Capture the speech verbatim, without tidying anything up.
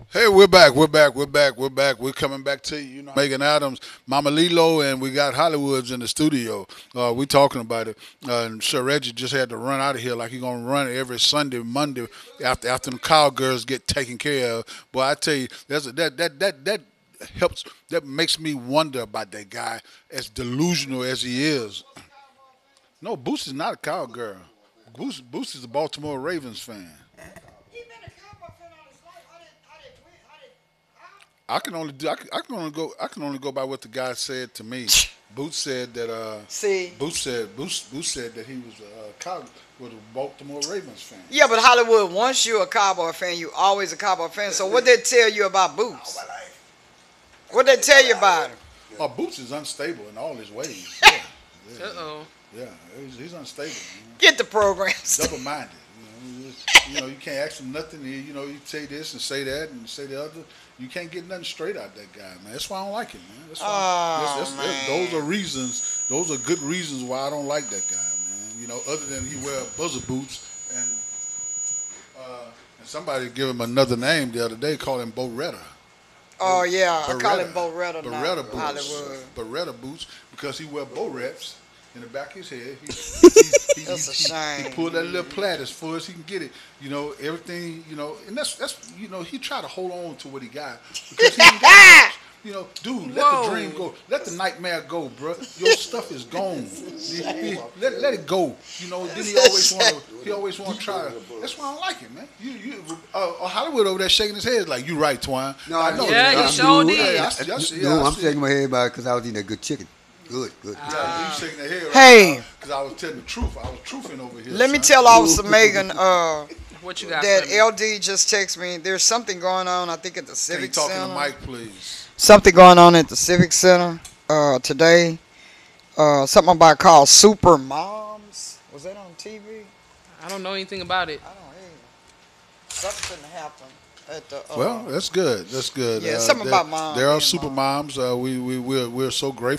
Hey, we're back. We're back. We're back. We're back. We're coming back to you. You know, Megan Adams, Mama Lilo, and we got Hollywoods in the studio. Uh, we talking about it. Uh, and Sir Reggie just had to run out of here like he gonna run every Sunday, Monday after after the cowgirls get taken care of. Boy, I tell you, that's a, that that that that helps. That makes me wonder about that guy, as delusional as he is. No, Boots is not a cowgirl. Boots Boots is a Baltimore Ravens fan. I can only do. I can, I can only go. I can only go by what the guy said to me. Boots said that. Uh, See, Boots said. Boots, Boots said that he was a cow was a Baltimore Ravens fan. yeah, but Hollywood, once you're a Cowboy fan, you always a Cowboy fan. So what they tell you about Boots? What they tell you about him? Uh, Boots is unstable in all his ways. Yeah, yeah, Uh oh. yeah. He's, he's unstable. Get the program. Double minded. You know, you you know, you can't ask him nothing. You you know, you say this and say that and say the other. You can't get nothing straight out of that guy, man. That's why I don't like him, man. That's why. Oh, that's, that's, that's, man. those are reasons. Those are good reasons why I don't like that guy, man. You know, other than he wear buzzer boots and uh, and somebody give him another name the other day, called him Beretta. Oh yeah, I call him Beretta. Beretta now. Beretta boots. Hollywood. Beretta boots because he wear bow reps in the back of his head. He, he, he, That's a he, shame. He pulled that little plait as far as he can get it. You know, everything, you know, and that's, that's you know, he tried to hold on to what he got because he ain't got much. You know, dude, let Whoa. the dream go. Let the nightmare go, bro. Your stuff is gone. He- he- let, let it go. You know, then he always want to, he always want to try to. That's why I don't like him, man. You, you, uh, uh, Hollywood over there shaking his head like, you right, Twine. No, I know. Yeah, that. he I- sure yeah, did. I see- I see- no, I I'm see. shaking my head about it because I was eating that good chicken. Good, good. Yeah, you shaking the head right Hey. because I was telling the truth. I was truthing over here. Let me son. tell Officer Megan uh, What you got that for me? L D just texted me. There's something going on. I think at the Can you Civic talk in Center. the mic, please? Something going on at the Civic Center uh, today. Uh, something about called Super Moms. Was that on T V? I don't know anything about it. I don't either. Something happened at the. Uh, Well, that's good. That's good. Yeah, Uh, something there, about mom There are being super mom. moms. Uh, we we we're, we're so grateful.